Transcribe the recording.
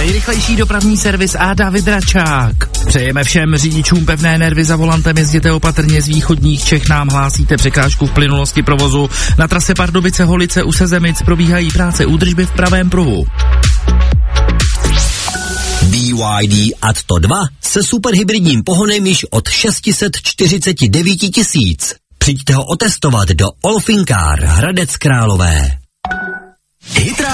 Nejrychlejší dopravní servis a David Račák. Přejeme všem řidičům pevné nervy za volantem, jezděte opatrně, z východních Čech nám hlásíte překážku v plynulosti provozu. Na trase Pardubice-Holice u Sezemic probíhají práce údržby v pravém pruhu. BYD Atto 2 se superhybridním pohonem již od 649 000. Přijďte ho otestovat do Olfinkár Hradec Králové.